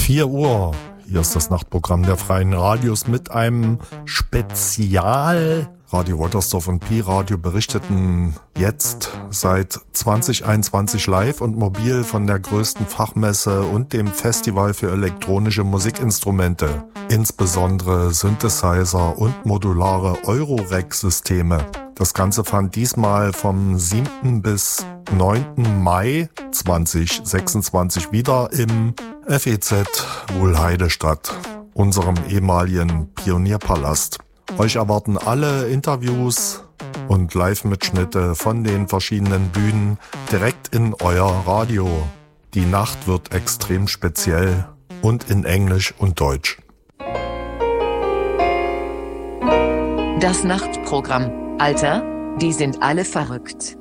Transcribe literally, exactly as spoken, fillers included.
vier Uhr. Hier ist das Nachtprogramm der Freien Radios mit einem Spezial. Radio Woltersdorf und Pi-Radio berichteten jetzt seit zwanzig einundzwanzig live und mobil von der größten Fachmesse und dem Festival für elektronische Musikinstrumente, insbesondere Synthesizer und modulare Eurorack-Systeme. Das Ganze fand diesmal vom siebten bis neunten Mai zweitausendsechsundzwanzig wieder im F E Z Wuhlheide statt, unserem ehemaligen Pionierpalast. Euch erwarten alle Interviews und Live-Mitschnitte von den verschiedenen Bühnen direkt in euer Radio. Die Nacht wird extrem speziell und in Englisch und Deutsch. Das Nachtprogramm. Alter, die sind alle verrückt.